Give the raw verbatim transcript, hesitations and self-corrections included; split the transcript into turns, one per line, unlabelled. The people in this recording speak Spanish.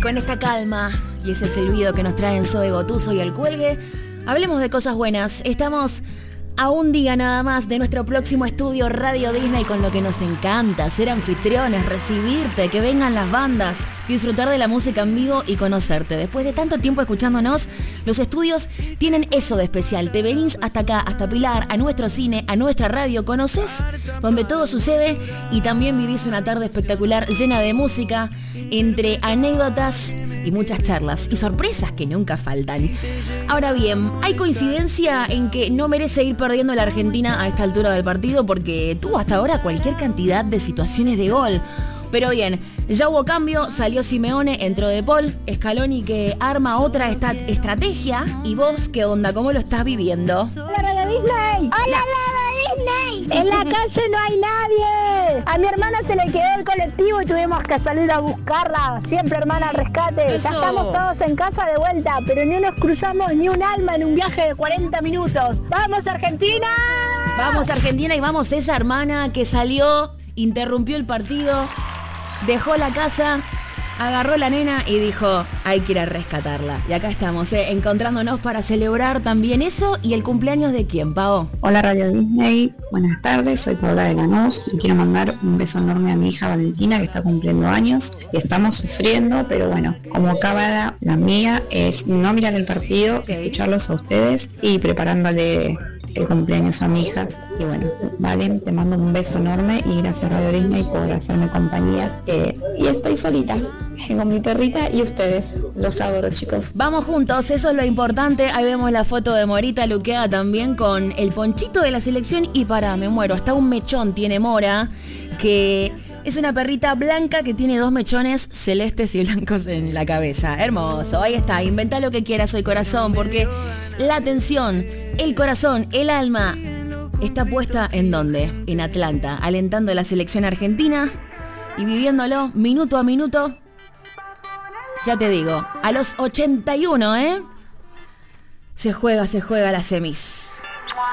con esta calma y ese silbido que nos traen Zoe Gotuso y El Cuelgue, hablemos de cosas buenas. Estamos a un día nada más de nuestro próximo estudio Radio Disney, con lo que nos encanta ser anfitriones, recibirte, que vengan las bandas, disfrutar de la música en vivo y conocerte. Después de tanto tiempo escuchándonos, los estudios tienen eso de especial. Te venís hasta acá, hasta Pilar, a nuestro cine, a nuestra radio, conoces donde todo sucede y también vivís una tarde espectacular llena de música, entre anécdotas y muchas charlas y sorpresas que nunca faltan. Ahora bien, hay coincidencia en que no merece ir perdiendo la Argentina a esta altura del partido, porque tuvo hasta ahora cualquier cantidad de situaciones de gol. Pero bien, ya hubo cambio, salió Simeone, entró De Paul, Scaloni que arma otra esta- estrategia. ¿Y vos qué onda? ¿Cómo lo estás viviendo?
¡Hola, Radio Disney! ¡Hola, Radio Disney! En la calle no hay nadie. A mi hermana se le quedó el colectivo y tuvimos que salir a buscarla. Siempre, hermana, al rescate.
Eso.
Ya estamos todos en casa de vuelta, pero no nos cruzamos ni un alma en un viaje de cuarenta minutos. ¡Vamos, Argentina!
Vamos Argentina y vamos esa hermana que salió, interrumpió el partido, dejó la casa, agarró la nena y dijo, hay que ir a rescatarla. Y acá estamos, ¿eh? encontrándonos para celebrar también eso. ¿Y el cumpleaños de quién, Pao?
Hola Radio Disney, buenas tardes, soy Paola de Lanús y quiero mandar un beso enorme a mi hija Valentina, que está cumpliendo años y estamos sufriendo, pero bueno, como cábala, la mía es no mirar el partido,
Ok.
escucharlos a ustedes y preparándole el cumpleaños a mi hija. Y bueno, Valen, te mando un beso enorme y gracias Radio Disney por hacerme compañía. Eh, y estoy solita, con mi perrita y ustedes, los adoro, chicos.
Vamos juntos, eso es lo importante. Ahí vemos la foto de Morita luqueada también con el ponchito de la selección. Y para, me muero, hasta un mechón tiene Mora, que es una perrita blanca que tiene dos mechones celestes y blancos en la cabeza. Hermoso, ahí está, inventá lo que quieras hoy, corazón, porque la atención, el corazón, el alma está puesta ¿en dónde? En Atlanta, alentando a la selección argentina y viviéndolo minuto a minuto. Ya te digo, a los ochenta y uno, ¿eh? Se juega, se juega las semis.